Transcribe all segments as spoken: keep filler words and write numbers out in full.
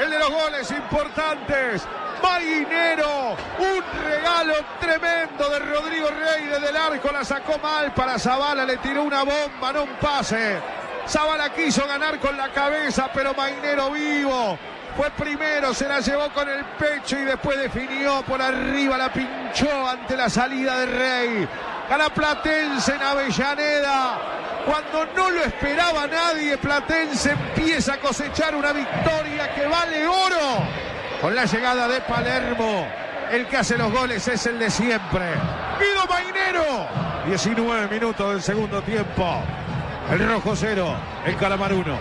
el de los goles importantes. Mainero, un regalo tremendo de Rodrigo Rey desde el arco, la sacó mal para Zabala, le tiró una bomba, no un pase. Zabala quiso ganar con la cabeza, pero Mainero vivo. Fue primero, se la llevó con el pecho y después definió por arriba, la pinchó ante la salida de Rey. Gana Platense en Avellaneda. Cuando no lo esperaba nadie, Platense empieza a cosechar una victoria que vale oro. Con la llegada de Palermo, el que hace los goles es el de siempre, Guido Mainero. diecinueve minutos del segundo tiempo. El rojo cero, el Calamar uno.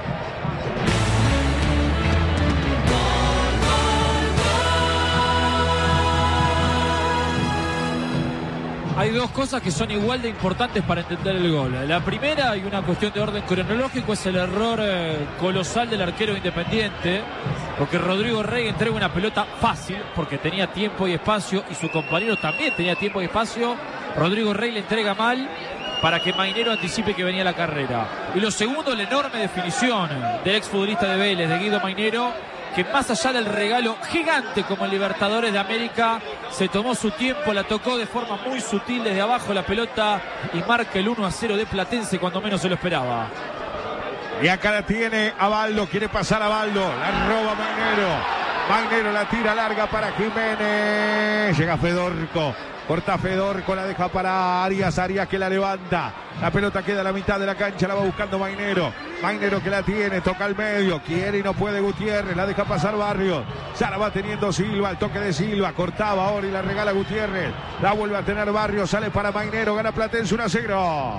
Hay dos cosas que son igual de importantes para entender el gol. La primera, y una cuestión de orden cronológico, es el error eh, colosal del arquero Independiente, porque Rodrigo Rey entrega una pelota fácil, porque tenía tiempo y espacio, y su compañero también tenía tiempo y espacio. Rodrigo Rey le entrega mal para que Mainero anticipe que venía la carrera. Y lo segundo, la enorme definición del exfutbolista de Vélez, de Guido Mainero, que más allá del regalo gigante como el Libertadores de América, se tomó su tiempo, la tocó de forma muy sutil desde abajo la pelota y marca el uno a cero de Platense cuando menos se lo esperaba. Y acá la tiene Abaldo, quiere pasar a Abaldo, la roba Mainero. Mainero la tira larga para Jiménez, llega Fedorco. Corta Fedorco, la deja para Arias, Arias que la levanta. La pelota queda a la mitad de la cancha, la va buscando Mainero. Mainero que la tiene, toca al medio, quiere y no puede Gutiérrez, la deja pasar Barrios. Ya la va teniendo Silva, el toque de Silva, cortaba ahora y la regala Gutiérrez. La vuelve a tener Barrios, sale para Mainero, gana Platense uno a cero.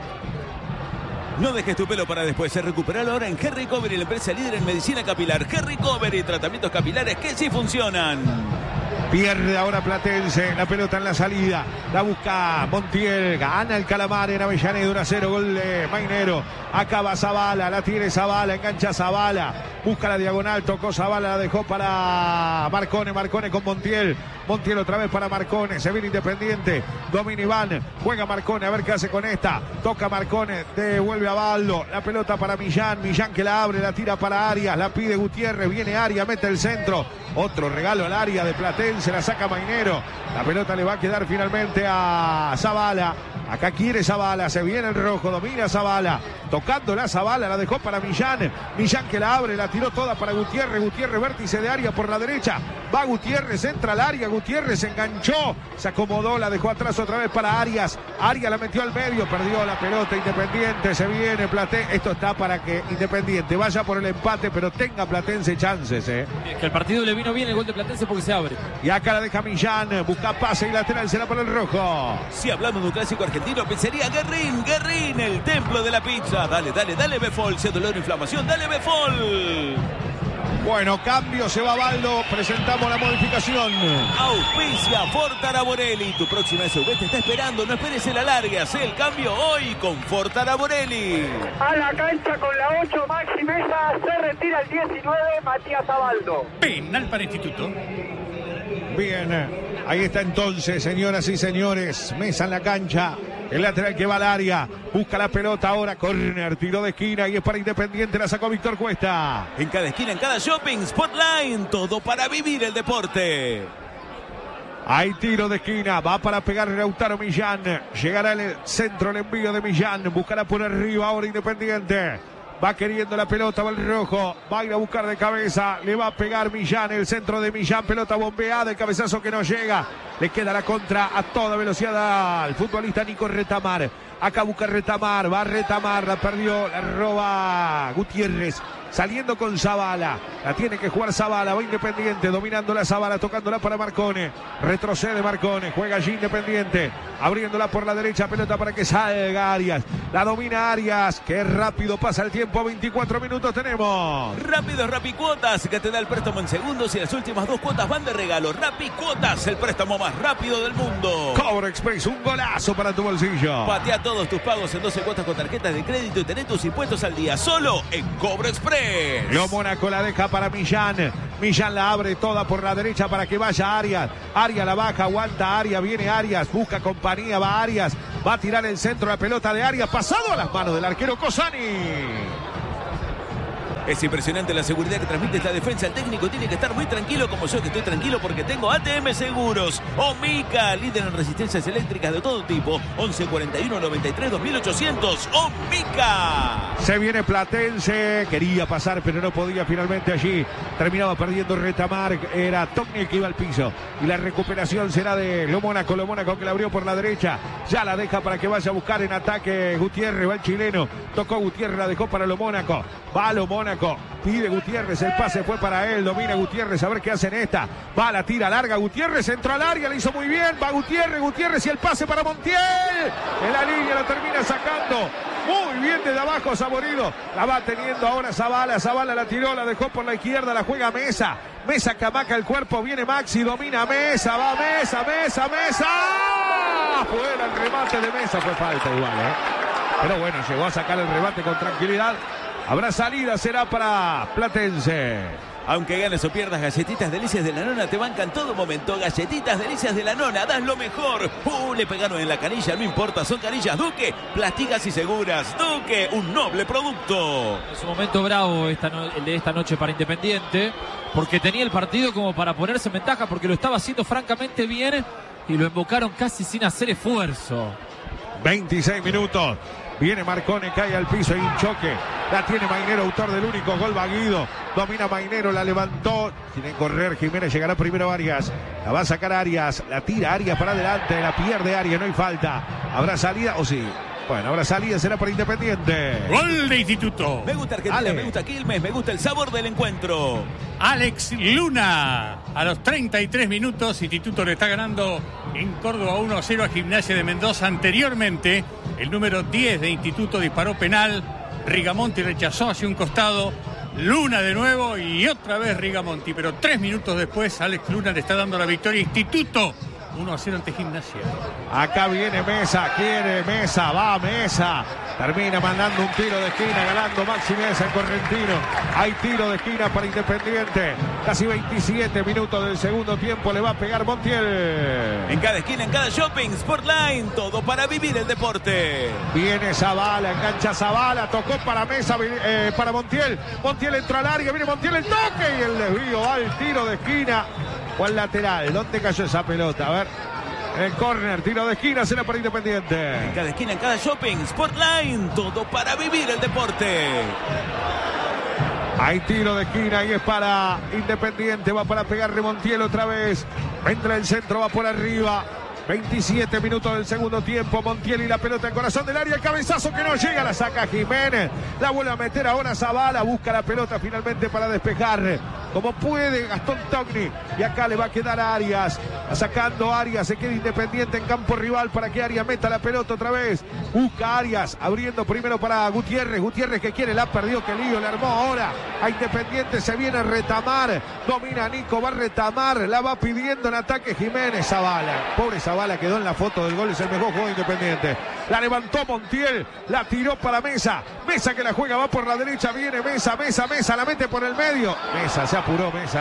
No dejes tu pelo para después, se recupera ahora en Hair Recovery, la empresa líder en medicina capilar. Hair Recovery, tratamientos capilares que sí funcionan. Pierde ahora Platense, la pelota en la salida, la busca Montiel, gana el Calamar en Avellaneda, uno a cero, gol de Mainero. Acaba Zabala, la tiene Zabala, engancha Zabala, busca la diagonal, tocó Zabala, la dejó para Marcone, Marcone con Montiel, Montiel otra vez para Marcone, se viene Independiente, domina Iván, juega Marcone, a ver qué hace con esta, toca Marcone, devuelve a Baldo, la pelota para Millán, Millán que la abre, la tira para Arias, la pide Gutiérrez, viene Arias, mete el centro, otro regalo al área de Platense, la saca Mainero, la pelota le va a quedar finalmente a Zabala. Acá quiere Zabala, se viene el rojo, domina Zabala, tocando la Zabala, la dejó para Millán, Millán que la abre, la tiró toda para Gutiérrez, Gutiérrez vértice de área por la derecha, va Gutiérrez, entra al área, Gutiérrez se enganchó, se acomodó, la dejó atrás otra vez para Arias, Arias la metió al medio, perdió la pelota Independiente, se viene Platense, esto está para que Independiente vaya por el empate, pero tenga Platense chances, eh. Es que el partido le vino bien el gol de Platense porque se abre. Y acá la deja Millán, busca pase y lateral, será para el rojo. Si hablamos de un clásico argentino, pensaría Guerrín, Guerrín, el templo de la pizza. Dale, dale, dale Befol, si es dolor o inflamación, dale Befol. Bueno, cambio, se va Baldo, presentamos la modificación. Auspicia Fortara Borelli, tu próxima S U V te está esperando, no esperes el alargue, haz el cambio hoy con Fortara Borelli. A la cancha con la ocho, Maxi Mesa, se retira el diecinueve, Matías Abaldo. Penal para Instituto. Bien, ahí está entonces, señoras y señores, Mesa en la cancha. El lateral que va al área, busca la pelota ahora, córner, tiro de esquina y es para Independiente, la sacó Víctor Cuesta. En cada esquina, en cada shopping, Spotline, todo para vivir el deporte. Hay tiro de esquina, va para pegarle a Lautaro Millán, llegará el centro, el envío de Millán, buscará por arriba ahora Independiente. Va queriendo la pelota, va el rojo, va a ir a buscar de cabeza, le va a pegar Millán, el centro de Millán, pelota bombeada, el cabezazo que no llega, le queda la contra a toda velocidad al futbolista Nico Retamar, acá busca Retamar, va a Retamar, la perdió, la roba Gutiérrez, saliendo con Zabala, la tiene que jugar Zabala, va Independiente, dominando la Zabala, tocándola para Marcone, retrocede Marcone, juega allí Independiente, abriéndola por la derecha, pelota para que salga Arias, la domina Arias, que rápido pasa el tiempo, veinticuatro minutos tenemos. Rápido Rapicuotas, que te da el préstamo en segundos y las últimas dos cuotas van de regalo. Rapicuotas, el préstamo más rápido del mundo. Cobro Express, un golazo para tu bolsillo. Patea todos tus pagos en doce cuotas con tarjetas de crédito y tenés tus impuestos al día, solo en Cobro Express. Lo Mónaco la deja para Millán, Millán la abre toda por la derecha para que vaya Arias, Arias la baja, aguanta Arias, viene Arias, busca compañía, va Arias, va a tirar el centro, la pelota de Arias, pasado a las manos del arquero Cosani. Es impresionante la seguridad que transmite esta defensa. El técnico tiene que estar muy tranquilo, como yo que estoy tranquilo porque tengo A T M Seguros. Omica, líder en resistencias eléctricas de todo tipo. once cuarenta y uno noventa y tres dos mil ochocientos. Omica. Se viene Platense, quería pasar pero no podía, finalmente allí terminaba perdiendo Retamar, era Togni el que iba al piso y la recuperación será de Lo Mónaco, Lo Mónaco que la abrió por la derecha, ya la deja para que vaya a buscar en ataque Gutiérrez, va el chileno, tocó Gutiérrez, la dejó para Lo Mónaco, va Lo Mónaco, pide Gutiérrez, el pase fue para él, domina Gutiérrez, a ver qué hace en esta, va la tira larga, Gutiérrez entró al área, le hizo muy bien, va Gutiérrez, Gutiérrez y el pase para Montiel, en la línea lo termina sacando. Muy bien desde abajo Saborido. La va teniendo ahora Zavala. Zavala la tiró, la dejó por la izquierda. La juega Mesa. Mesa camaca el cuerpo. Viene Maxi. Domina Mesa. Va Mesa. Mesa. Mesa. Fuera el remate de Mesa. Fue falta igual, ¿eh? Pero bueno, llegó a sacar el remate con tranquilidad. Habrá salida. Será para Platense. Aunque ganes o pierdas, Galletitas Delicias de la Nona te bancan todo momento. Galletitas Delicias de la Nona, das lo mejor. Uh, le pegaron en la canilla, no importa, son canillas Duque, plásticas y seguras. Duque, un noble producto. Es un momento bravo esta no, el de esta noche para Independiente, porque tenía el partido como para ponerse en ventaja, porque lo estaba haciendo francamente bien y lo invocaron casi sin hacer esfuerzo. veintiséis minutos. Viene Marcone, cae al piso, hay un choque. La tiene Mainero, autor del único gol. Baguido. Domina Mainero, la levantó. Tiene que correr Jiménez, llegará primero Arias. La va a sacar Arias. La tira Arias para adelante. La pierde Arias, no hay falta. ¿Habrá salida o sí? Bueno, habrá salida, será para Independiente. Gol de Instituto. Me gusta Argentina, Ale. Me gusta Quilmes, me gusta el sabor del encuentro. Alex Luna. A los treinta y tres minutos, Instituto le está ganando en Córdoba uno a cero a Gimnasia de Mendoza. Anteriormente, el número diez de Instituto disparó penal. Rigamonti rechazó hacia un costado. Luna de nuevo y otra vez Rigamonti. Pero tres minutos después, Alex Luna le está dando la victoria a Instituto. uno a cero ante Gimnasia. Acá viene Mesa, quiere Mesa, va Mesa. Termina mandando un tiro de esquina, ganando Maxi Mesa en Correntino. Hay tiro de esquina para Independiente. Casi veintisiete minutos del segundo tiempo, le va a pegar Montiel. En cada esquina, en cada shopping, Sportline, todo para vivir el deporte. Viene Zavala, engancha Zavala, tocó para Mesa, eh, para Montiel. Montiel entró al área, viene Montiel, el toque y el desvío al tiro de esquina. O al lateral, ¿dónde cayó esa pelota? A ver, en el córner, tiro de esquina, será para Independiente. En cada esquina, en cada shopping, Sportline, todo para vivir el deporte. Hay tiro de esquina y es para Independiente, va para pegarle Montiel otra vez. Entra el centro, va por arriba. veintisiete minutos del segundo tiempo, Montiel y la pelota en corazón del área, el cabezazo que no llega, la saca Jiménez, la vuelve a meter ahora Zavala, busca la pelota finalmente para despejar, como puede Gastón Togni, y acá le va a quedar a Arias, sacando Arias, se queda Independiente en campo rival para que Arias meta la pelota otra vez, busca Arias, abriendo primero para Gutiérrez, Gutiérrez que quiere, la ha perdido, que lío, le armó ahora a Independiente, se viene a Retamar, domina Nico, va a Retamar, la va pidiendo en ataque Jiménez, Zavala, pobre Zavala. Zavala quedó en la foto del gol, es el mejor juego Independiente. La levantó Montiel, la tiró para Mesa. Mesa que la juega, va por la derecha, viene Mesa, Mesa, Mesa, la mete por el medio. Mesa, se apuró Mesa.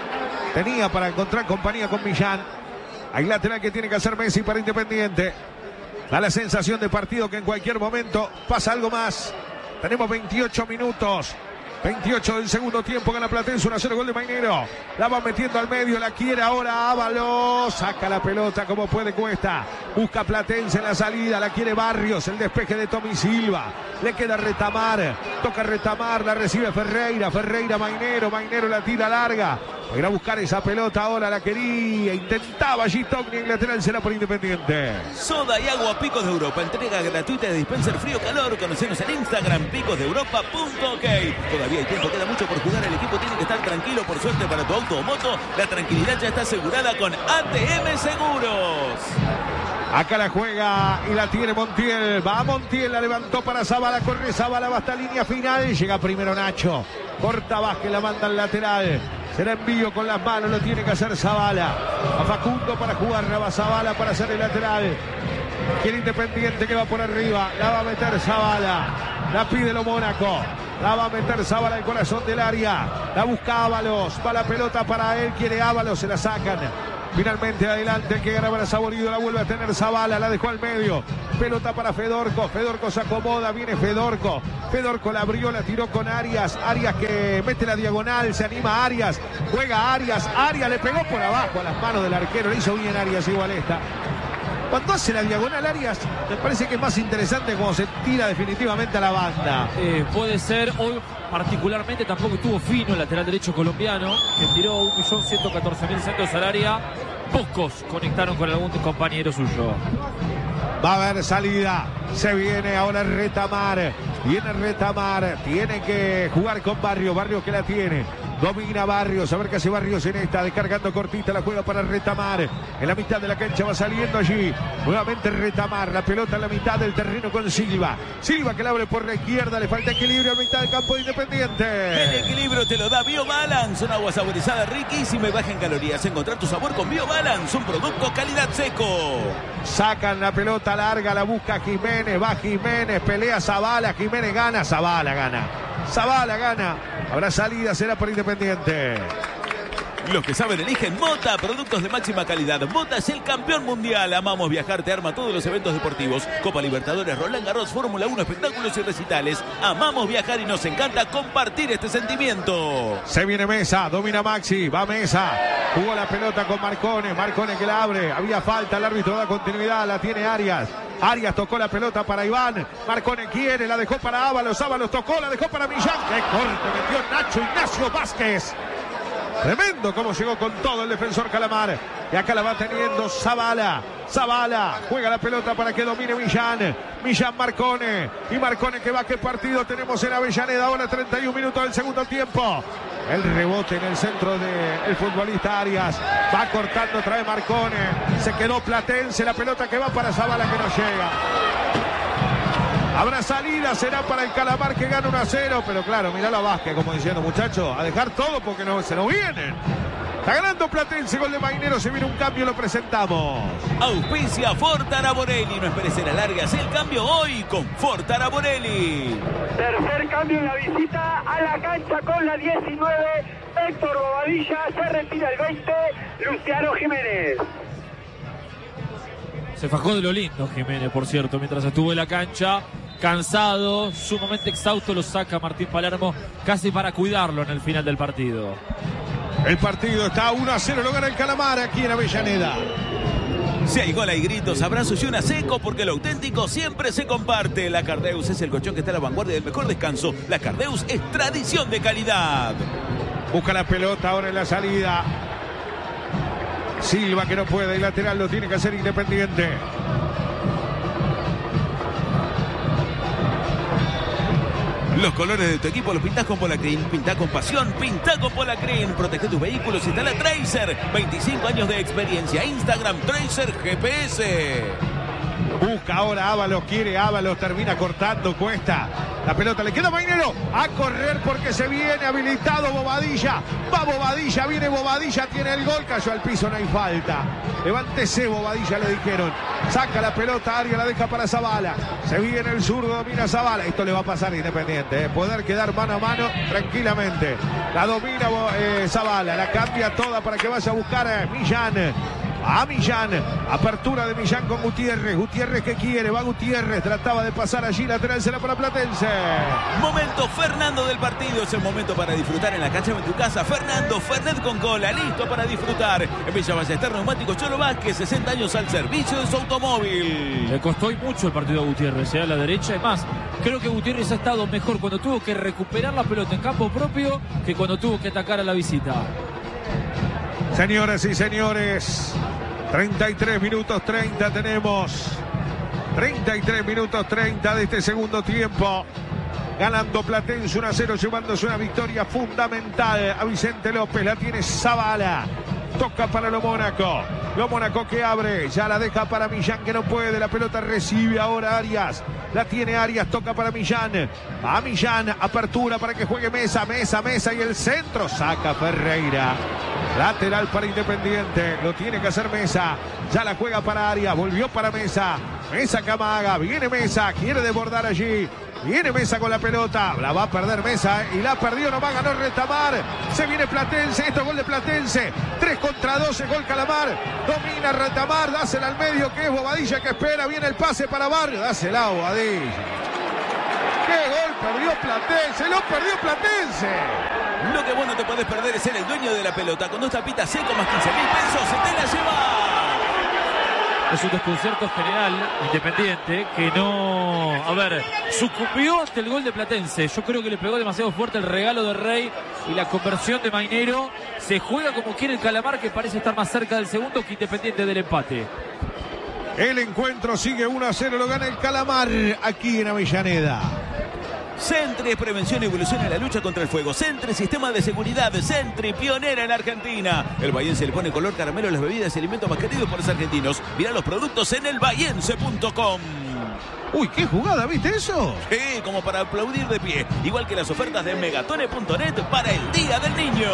Tenía para encontrar compañía con Millán. Hay lateral que tiene que hacer Messi para Independiente. Da la sensación de partido que en cualquier momento pasa algo más. Tenemos veintiocho minutos. veintiocho del segundo tiempo, gana Platense, uno a cero, gol de Mainero. La va metiendo al medio, la quiere ahora Ábalos. Saca la pelota como puede, Cuesta. Busca Platense en la salida, la quiere Barrios. El despeje de Tommy Silva. Le queda Retamar. Toca Retamar, la recibe Ferreira. Ferreira, Mainero. Mainero la tira larga. Va a ir a buscar esa pelota ahora, la quería. Intentaba allí Togni, en lateral será por Independiente. Soda y agua Picos de Europa. Entrega gratuita de dispenser frío-calor. Conocenos en Instagram, picos de europa punto ok. Todavía hay tiempo, queda mucho por jugar. El equipo tiene que estar tranquilo. Por suerte para tu auto o moto, la tranquilidad ya está asegurada con A T M Seguros. Acá la juega y la tiene Montiel. Va Montiel, la levantó para Zavala. Corre Zavala, va hasta línea final. Llega primero Nacho. Corta Vázquez, la manda al lateral. Será envío con las manos, lo tiene que hacer Zavala. A Facundo para jugarla, va Zavala para hacer el lateral. Quiere Independiente que va por arriba. La va a meter Zavala. La pide Lo Mónaco. La va a meter Zavala al corazón del área. La busca Ábalos. Va la pelota para él. Quiere Ábalos. Se la sacan. Finalmente adelante el que gana para Saborido. La vuelve a tener Zavala. La dejó al medio. pelota para Fedorco, Fedorco se acomoda, viene Fedorco, Fedorco la abrió, la tiró con Arias, Arias que mete la diagonal, se anima Arias, juega Arias, Arias le pegó por abajo a las manos del arquero, le hizo bien Arias igual esta. Cuando hace la diagonal Arias, me parece que es más interesante cuando se tira definitivamente a la banda. Eh, puede ser, hoy particularmente tampoco estuvo fino el lateral derecho colombiano, que tiró un millón ciento catorce mil centos al área. Pocos conectaron con algún compañero suyo. Va a haber salida, se viene ahora Retamar, viene Retamar, tiene que jugar con Barrios, Barrios que la tiene, domina Barrios, a ver qué hace Barrios en esta, descargando cortita, la juega para Retamar, en la mitad de la cancha va saliendo allí, nuevamente Retamar, la pelota en la mitad del terreno con Silva, Silva que la abre por la izquierda, le falta equilibrio a mitad del campo de Independiente. El equilibrio te lo da BioBalance, un agua saborizada riquísima y baja en calorías. Encontrar tu sabor con BioBalance, un producto calidad seco. Sacan la pelota larga, la busca Jiménez, va Jiménez, pelea Zabala, Jiménez gana, Zabala gana, Zabala gana, habrá salida, será por Independiente. Los que saben eligen Mota, productos de máxima calidad. Mota es el campeón mundial. Amamos viajar, te arma todos los eventos deportivos. Copa Libertadores, Roland Garros, Fórmula uno, espectáculos y recitales. Amamos viajar y nos encanta compartir este sentimiento. Se viene Mesa, domina Maxi, va Mesa. Jugó la pelota con Marcone, Marcone que la abre. Había falta, el árbitro da continuidad, la tiene Arias. Arias tocó la pelota para Iván. Marcone quiere, la dejó para Ábalos. Ábalos tocó, la dejó para Millán. ¡Qué corte metió Nacho Ignacio Vázquez! Tremendo cómo llegó con todo el defensor Calamar. Y acá la va teniendo Zabala. Zabala juega la pelota para que domine Millán. Millán Marcone. Y Marcone que va, qué partido tenemos en Avellaneda. Ahora treinta y un minutos del segundo tiempo. El rebote en el centro del futbolista Arias. Va cortando otra vez Marcone. Se quedó Platense. La pelota que va para Zabala que no llega. Habrá salida, será para el Calamar que gana uno a cero. Pero claro, mirá la Vázquez como diciendo, muchachos, a dejar todo porque no, se nos vienen. Está ganando Platense, gol de Mainero, se viene un cambio, lo presentamos. Auspicia Ford Araborelli. No esperes en la larga, haz el cambio hoy con Ford Araborelli. Tercer cambio en la visita a la cancha con la diecinueve. Héctor Bobadilla, se retira el veinte. Luciano Jiménez. Se fajó de lo lindo Jiménez, por cierto, mientras estuvo en la cancha. Cansado, sumamente exhausto, lo saca Martín Palermo casi para cuidarlo en el final del partido. El partido está uno a cero, lo gana el Calamar aquí en Avellaneda. Si hay gol, hay gritos, abrazos y una seco, porque lo auténtico siempre se comparte. La Cardeus es el colchón que está a la vanguardia del mejor descanso. La Cardeus es tradición de calidad. Busca la pelota ahora en la salida. Silva que no puede, y lateral lo tiene que hacer Independiente. Los colores de tu equipo los pintás con Polacrin, pintá con pasión, pintá con Polacrin. Protege tus vehículos, instala Tracer, veinticinco años de experiencia. Instagram Tracer G P S. Busca ahora Ábalos, quiere Ábalos, termina cortando, Cuesta. La pelota le queda a Mainero, a correr porque se viene habilitado Bobadilla. Va Bobadilla, viene Bobadilla, tiene el gol, cayó al piso, no hay falta. Levántese Bobadilla, le dijeron. Saca la pelota, Arias la deja para Zabala. Se viene el zurdo, domina Zabala. Esto le va a pasar a Independiente, ¿eh? Poder quedar mano a mano tranquilamente. La domina eh, Zabala, la cambia toda para que vaya a buscar a Millán. A Millán, apertura de Millán con Gutiérrez. Gutiérrez que quiere, va Gutiérrez, trataba de pasar allí, lateral será para Platense. Momento Fernando del partido, es el momento para disfrutar en la cancha o en tu casa. Fernando Fernet con cola, listo para disfrutar. En Villa Ballester Neumáticos Cholo Vázquez, sesenta años al servicio de su automóvil. Le costó mucho el partido a Gutiérrez, ¿eh? A la derecha. Además, creo que Gutiérrez ha estado mejor cuando tuvo que recuperar la pelota en campo propio que cuando tuvo que atacar a la visita. Señoras y señores, treinta y tres minutos treinta tenemos. treinta y tres minutos treinta de este segundo tiempo. Ganando Platense uno a cero, llevándose una victoria fundamental a Vicente López. La tiene Zabala. Toca para lo Mónaco. Lo Mónaco que abre. Ya la deja para Millán que no puede. La pelota recibe ahora Arias. La tiene Arias. Toca para Millán. A Millán. Apertura para que juegue Mesa. Mesa, Mesa y el centro. Saca Ferreira. Lateral para Independiente. Lo tiene que hacer Mesa. Ya la juega para Arias. Volvió para Mesa. Mesa Camaga. Viene Mesa. Quiere desbordar allí. Viene Mesa con la pelota. La va a perder Mesa y la perdió. No va a ganar Retamar. Se viene Platense. Esto es gol de Platense. tres contra doce. Gol Calamar. Domina Retamar. Dásela al medio que es Bobadilla que espera. Viene el pase para Barrio. Dásela a Bobadilla. ¡Qué gol perdió Platense! ¡Lo perdió Platense! Lo que vos no te podés perder es ser el dueño de la pelota. Con dos tapitas seco más quince mil pesos, se te la lleva. Es un desconcierto general, Independiente, que no... A ver, sucumbió ante el gol de Platense. Yo creo que le pegó demasiado fuerte el regalo de Rey y la conversión de Mainero. Se juega como quiere el Calamar, que parece estar más cerca del segundo que Independiente del empate. El encuentro sigue uno a cero, lo gana el Calamar aquí en Avellaneda. Sentry es prevención y evolución en la lucha contra el fuego. Sentry, sistema de seguridad. Sentry, pionera en Argentina. El bahiense le pone color caramelo a las bebidas y alimentos más queridos por los argentinos. Mirá los productos en el bahiense punto com. Uy, qué jugada, ¿viste eso? Sí, como para aplaudir de pie. Igual que las ofertas de megatone punto net para el Día del Niño.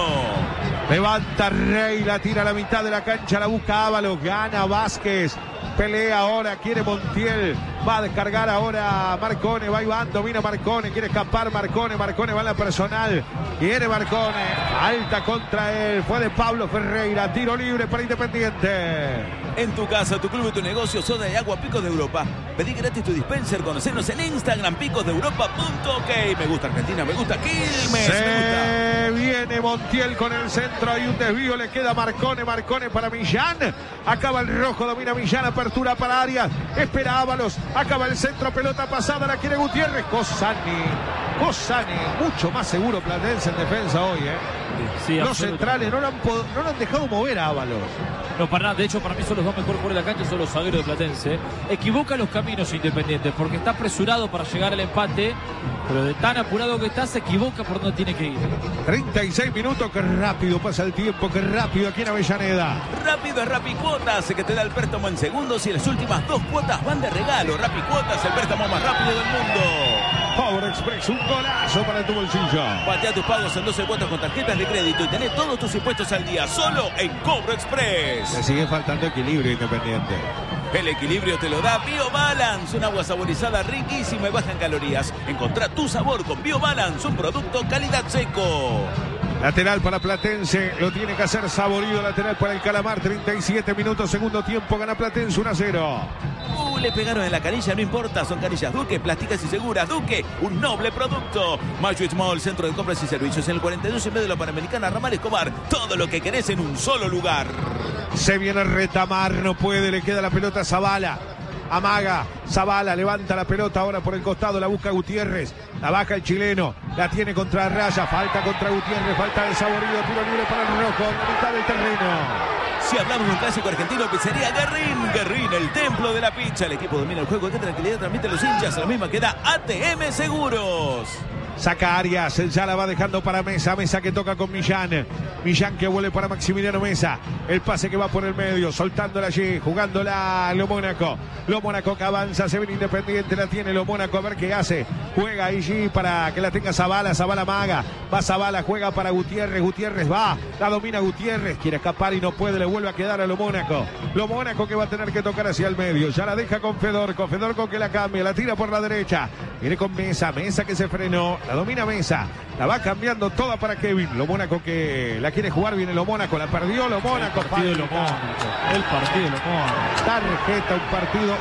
Levanta Rey, la tira a la mitad de la cancha, la busca Ábalos, gana Vázquez. Pelea ahora, quiere Montiel, va a descargar ahora Marcone, va Iván, domina Marcone, quiere escapar Marcone, Marcone va en la personal, quiere Marcone, alta contra él, fue de Pablo Ferreira, tiro libre para Independiente. En tu casa, tu club y tu negocio, soda y agua Picos de Europa. Pedí gratis tu dispenser, conocernos en Instagram, picos de europa punto ok. Me gusta Argentina, me gusta Quilmes, Se me gusta. viene Montiel con el centro, hay un desvío, le queda Marcone, Marcone para Millán, acaba el rojo, domina Millán, apertura para Arias, espera Ábalos, acaba el centro, pelota pasada, la quiere Gutiérrez, Cosani, Cosani, mucho más seguro Platense en defensa hoy, ¿eh? Sí, los centrales no lo, han, no lo han dejado mover a Ábalos. No, para nada. De hecho, para mí son los dos mejores jugadores de la cancha, son los zagueros de Platense. Equivoca los caminos Independiente, porque está apresurado para llegar al empate, pero de tan apurado que está, se equivoca por donde tiene que ir. treinta y seis minutos, que rápido pasa el tiempo, que rápido aquí en Avellaneda. Rápido es Rapicuotas, que te da el préstamo en segundos y las últimas dos cuotas van de regalo. Rapicuotas, el préstamo más rápido del mundo. Power Express, un golazo para tu bolsillo. Patea tus pagos en doce cuotas con tarjetas de crédito y tenés todos tus impuestos al día solo en Cobro Express. Le sigue faltando equilibrio Independiente. El equilibrio te lo da BioBalance, un agua saborizada riquísima y baja en calorías. Encontrá tu sabor con BioBalance, un producto calidad seco. Lateral para Platense, lo tiene que hacer Saborido, lateral para el Calamar, treinta y siete minutos, segundo tiempo, gana Platense uno a cero. Uh, le pegaron en la canilla, no importa, son canillas Duque, plásticas y seguras. Duque, un noble producto. Mayo Mall, centro de compras y servicios, en el cuarenta y dos y medio de la Panamericana, Ramal Escobar. Todo lo que querés en un solo lugar. Se viene Retamar, no puede, le queda la pelota a Zavala. Amaga, Zavala levanta la pelota ahora por el costado, la busca Gutiérrez, la baja el chileno, la tiene contra Raya, falta contra Gutiérrez, falta de Saborido, tiro libre para el rojo, en la mitad del terreno. Si hablamos de un clásico argentino, pizzería Guerrín. Guerrín, el templo de la pizza. El equipo domina el juego, qué tranquilidad transmiten los hinchas. A la misma queda A T M Seguros. Saca Arias, ya la va dejando para Mesa, Mesa que toca con Millán, Millán que vuelve para Maximiliano Mesa, el pase que va por el medio, soltándola allí, jugándola Lo Mónaco, Lo Mónaco que avanza, se viene Independiente, la tiene Lo Mónaco, a ver qué hace, juega allí para que la tenga Zavala, Zavala maga, va Zavala, juega para Gutiérrez, Gutiérrez va, la domina Gutiérrez, quiere escapar y no puede, le vuelve a quedar a Lo Mónaco, Lo Mónaco que va a tener que tocar hacia el medio, ya la deja con Fedorco, Fedorco que la cambia, la tira por la derecha, viene con Mesa, Mesa que se frenó, la domina Mesa, la va cambiando toda para Kevin. Lo Mónaco que la quiere jugar, viene Lo Mónaco, la perdió Lo Mónaco. El partido de Lo Mónaco. El partido de Lo Mónaco. Tarjeta, un partido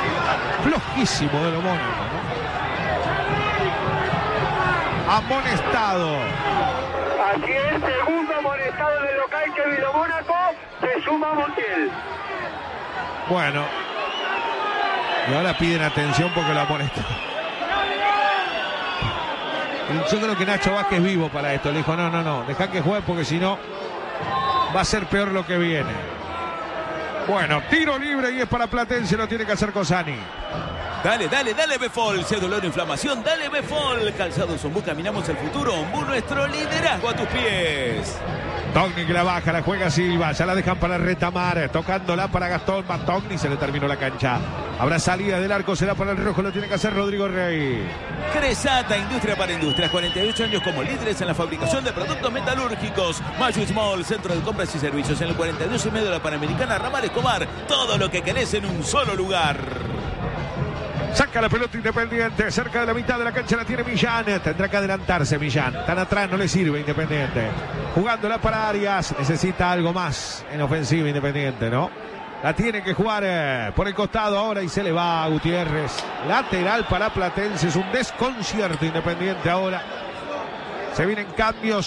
flojísimo de Lo Mónaco, ¿no? Amonestado. Así es, segundo amonestado del local Kevin Lo Mónaco, se suma Montiel. Bueno. Y ahora piden atención porque lo amonestó. Yo creo que Nacho Vázquez es vivo para esto. Le dijo, no, no, no, deja que juegue porque si no va a ser peor lo que viene. Bueno, tiro libre y es para Platense, lo tiene que hacer Cosani. Dale, dale, dale Befol. Si es dolor o inflamación, dale Befol. Calzados Ombú, caminamos el futuro. Ombú, nuestro liderazgo a tus pies. Togni que la baja, la juega Silva, ya la dejan para Retamar, tocándola para Gastón, va Togni, se le terminó la cancha. Habrá salida del arco, será para el rojo, lo tiene que hacer Rodrigo Rey. Cresata, industria para industrias, cuarenta y ocho años como líderes en la fabricación de productos metalúrgicos. Mayo Mall, centro de compras y servicios, en el cuarenta y dos y medio de la Panamericana, Ramal Escobar. Todo lo que querés en un solo lugar. Saca la pelota Independiente, cerca de la mitad de la cancha la tiene Millán. Tendrá que adelantarse Millán. Tan atrás no le sirve Independiente. Jugándola para Arias. Necesita algo más en ofensiva Independiente, ¿no? La tiene que jugar eh, por el costado ahora y se le va a Gutiérrez. Lateral para Platense. Es un desconcierto Independiente ahora. Se vienen cambios.